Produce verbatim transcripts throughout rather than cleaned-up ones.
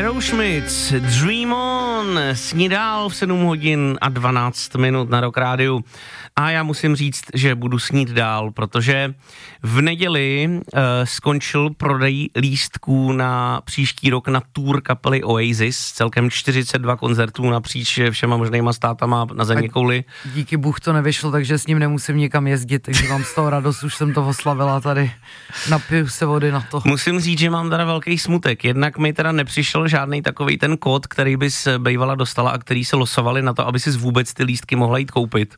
Aerosmith, Dream On, sní dál v sedm hodin a dvanáct minut na Rock Rádiu. A já musím říct, že budu snít dál, protože v neděli uh, skončil prodej lístků na příští rok na tour kapely Oasis, celkem čtyřicet dva koncertů napříč všema možnýma státama na zeměkouli. Díky Bůh to nevyšlo, takže s ním nemusím nikam jezdit, takže mám z toho radost, už jsem to oslavila tady, napiju se vody na to. Musím říct, že mám teda velký smutek, jednak mi teda nepřišel žádný takovej ten kód, který bys bývala dostala a který se losovali na to, aby si vůbec ty lístky mohla jít koupit.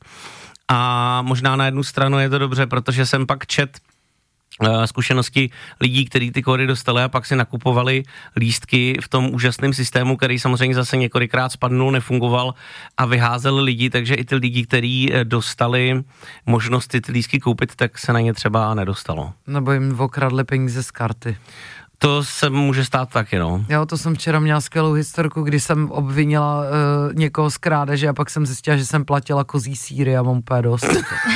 A možná na jednu stranu je to dobře, protože jsem pak čet uh, zkušenosti lidí, kteří ty kódy dostali a pak si nakupovali lístky v tom úžasném systému, který samozřejmě zase několikrát spadnul, nefungoval a vyházeli lidi, takže i ty lidi, kteří dostali možnost ty lístky koupit, tak se na ně třeba nedostalo. Nebo jim okradli peníze z karty. To se může stát taky, no. Jo, to jsem včera měla skvělou historku, kdy jsem obvinila uh, někoho z krádeže a pak jsem zjistila, že jsem platila kozí sýry a mám úplně dost.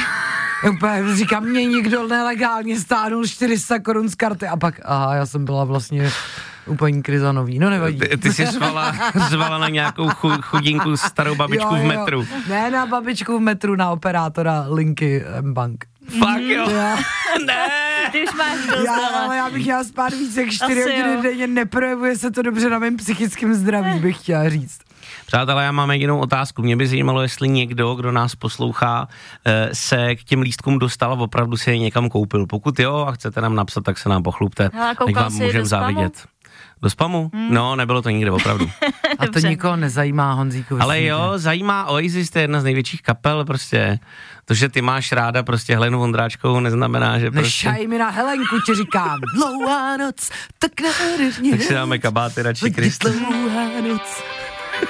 Úplně říkám, mě někdo nelegálně stáhnul čtyři sta korun z karty a pak, aha, já jsem byla vlastně úplně krizanový, no nevadí. Ty, ty jsi zvala, zvala na nějakou chu, chudinku starou babičku jo, jo. v metru. Ne na babičku v metru, na operátora linky M-Bank. Fakt jo? Já. Ne! Ty už máš dost, já, ale já bych měla spát více jak čtyři hodiny denně, neprojevuje se to dobře na mém psychickém zdraví, bych chtěla říct. Přátelé, já mám jedinou otázku. Mě by zajímalo, jestli někdo, kdo nás poslouchá, se k těm lístkům dostal a opravdu si je někam koupil. Pokud jo a chcete nám napsat, tak se nám pochlupte. Tak vám můžeme závidět. Do spamu? Hmm. No, nebylo to nikde opravdu. A to nikoho nezajímá, Honzíku. Ale jo, zajímá Oasis, to je jedna z největších kapel prostě. To, že ty máš ráda prostě Helenu Vondráčkovou, neznamená, že prostě... Nešaj mi na Helenku, ti říkám. Dlouhá noc, tak nádherně. Tak si dáme kabáty radši, Kristý. Dlouhá noc.